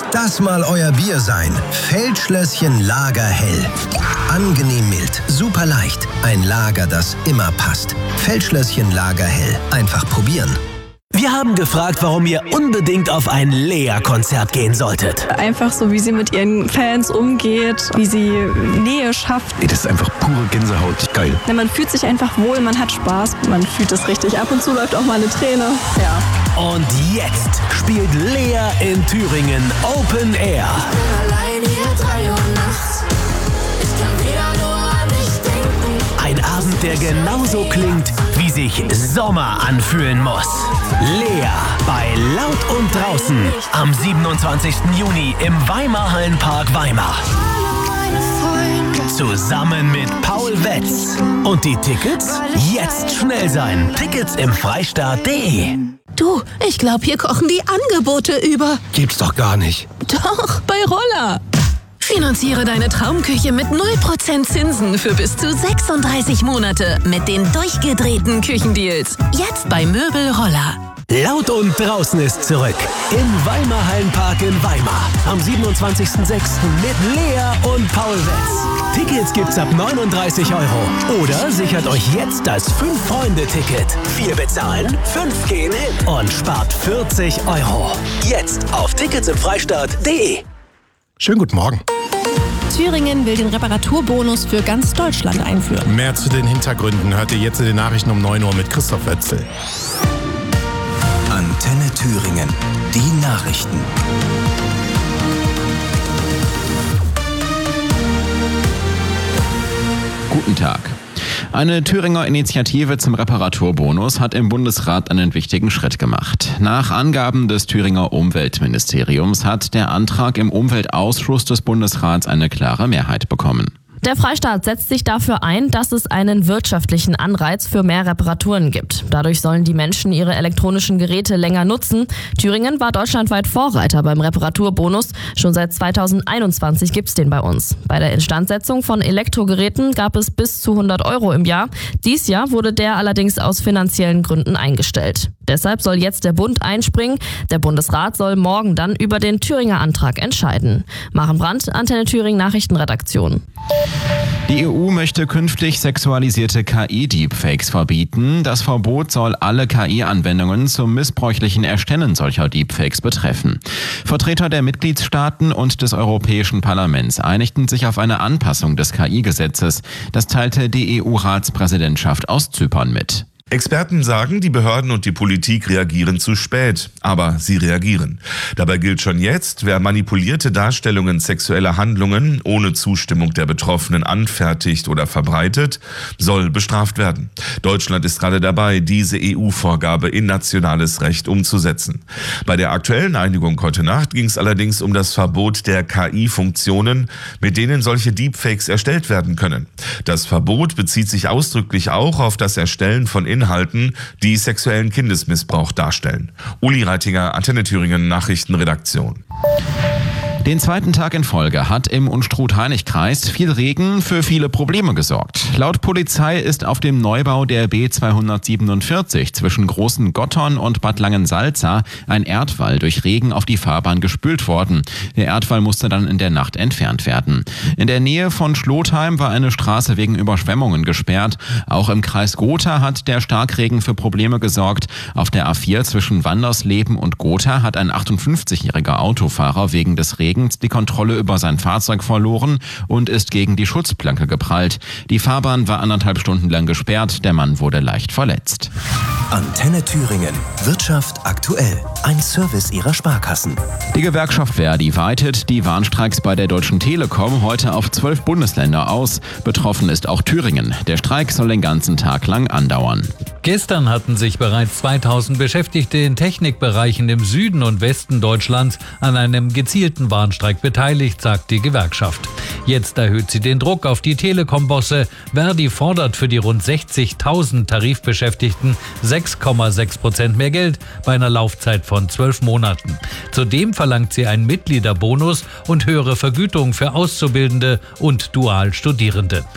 Lass das mal euer Bier sein. Feldschlösschen Lager Hell. Angenehm mild, super leicht. Ein Lager, das immer passt. Feldschlösschen Lager Hell. Einfach probieren. Wir haben gefragt, warum ihr unbedingt auf ein Lea-Konzert gehen solltet. Einfach so, wie sie mit ihren Fans umgeht, wie sie Nähe schafft. Das ist einfach pure Gänsehaut. Geil. Ja, man fühlt sich einfach wohl, man hat Spaß, man fühlt es richtig. Ab und zu läuft auch mal eine Träne. Ja. Und jetzt spielt Lea in Thüringen Open Air. Ich bin allein hier 3 Uhr nachts. Ich kann wieder nur an dich denken. Ein Abend, der genauso klingt, wie sich Sommer anfühlen muss. Lea bei Laut und Draußen am 27. Juni im Weimar-Hallenpark Weimar. Zusammen mit Paul Wetz. Und die Tickets? Jetzt schnell sein. Tickets im Freistaat.de. Du, ich glaube, hier kochen die Angebote über. Gibt's doch gar nicht. Doch, bei Roller. Finanziere deine Traumküche mit 0% Zinsen für bis zu 36 Monate mit den durchgedrehten Küchendeals. Jetzt bei Möbel Roller. Laut und Draußen ist zurück. Im Weimar-Hallenpark in Weimar. Am 27.06. mit Lea und Paul Wetz. Tickets gibt's ab 39 €. Oder sichert euch jetzt das 5-Freunde-Ticket. 4 bezahlen, 5 gehen hin und spart 40 €. Jetzt auf ticketsimfreistaat.de. Schönen guten Morgen. Thüringen will den Reparaturbonus für ganz Deutschland einführen. Mehr zu den Hintergründen hört ihr jetzt in den Nachrichten um 9 Uhr mit Christoph Wetzel. Antenne Thüringen. Die Nachrichten. Guten Tag. Eine Thüringer Initiative zum Reparaturbonus hat im Bundesrat einen wichtigen Schritt gemacht. Nach Angaben des Thüringer Umweltministeriums hat der Antrag im Umweltausschuss des Bundesrats eine klare Mehrheit bekommen. Der Freistaat setzt sich dafür ein, dass es einen wirtschaftlichen Anreiz für mehr Reparaturen gibt. Dadurch sollen die Menschen ihre elektronischen Geräte länger nutzen. Thüringen war deutschlandweit Vorreiter beim Reparaturbonus. Schon seit 2021 gibt's den bei uns. Bei der Instandsetzung von Elektrogeräten gab es bis zu 100 € im Jahr. Dies Jahr wurde der allerdings aus finanziellen Gründen eingestellt. Deshalb soll jetzt der Bund einspringen. Der Bundesrat soll morgen dann über den Thüringer Antrag entscheiden. Maren Brandt, Antenne Thüringen Nachrichtenredaktion. Die EU möchte künftig sexualisierte KI-Deepfakes verbieten. Das Verbot soll alle KI-Anwendungen zum missbräuchlichen Erstellen solcher Deepfakes betreffen. Vertreter der Mitgliedstaaten und des Europäischen Parlaments einigten sich auf eine Anpassung des KI-Gesetzes. Das teilte die EU-Ratspräsidentschaft aus Zypern mit. Experten sagen, die Behörden und die Politik reagieren zu spät, aber sie reagieren. Dabei gilt schon jetzt, wer manipulierte Darstellungen sexueller Handlungen ohne Zustimmung der Betroffenen anfertigt oder verbreitet, soll bestraft werden. Deutschland ist gerade dabei, diese EU-Vorgabe in nationales Recht umzusetzen. Bei der aktuellen Einigung heute Nacht ging es allerdings um das Verbot der KI-Funktionen, mit denen solche Deepfakes erstellt werden können. Das Verbot bezieht sich ausdrücklich auch auf das Erstellen von Inhalten, die sexuellen Kindesmissbrauch darstellen. Uli Reitinger, Antenne Thüringen Nachrichtenredaktion. Den zweiten Tag in Folge hat im Unstrut-Hainich-Kreis viel Regen für viele Probleme gesorgt. Laut Polizei ist auf dem Neubau der B247 zwischen Großen Gottorn und Bad Langensalza ein Erdwall durch Regen auf die Fahrbahn gespült worden. Der Erdwall musste dann in der Nacht entfernt werden. In der Nähe von Schlotheim war eine Straße wegen Überschwemmungen gesperrt. Auch im Kreis Gotha hat der Starkregen für Probleme gesorgt. Auf der A4 zwischen Wandersleben und Gotha hat ein 58-jähriger Autofahrer wegen des Regens die Kontrolle über sein Fahrzeug verloren und ist gegen die Schutzplanke geprallt. Die Fahrbahn war 1,5 Stunden lang gesperrt. Der Mann wurde leicht verletzt. Antenne Thüringen. Wirtschaft aktuell. Ein Service ihrer Sparkassen. Die Gewerkschaft Verdi weitet die Warnstreiks bei der Deutschen Telekom heute auf 12 Bundesländer aus. Betroffen ist auch Thüringen. Der Streik soll den ganzen Tag lang andauern. Gestern hatten sich bereits 2000 Beschäftigte in Technikbereichen im Süden und Westen Deutschlands an einem gezielten Warnstreik beteiligt, sagt die Gewerkschaft. Jetzt erhöht sie den Druck auf die Telekom-Bosse. Verdi fordert für die rund 60.000 Tarifbeschäftigten 6,6% mehr Geld bei einer Laufzeit von 12 Monaten. Zudem verlangt sie einen Mitgliederbonus und höhere Vergütung für Auszubildende und Dualstudierende.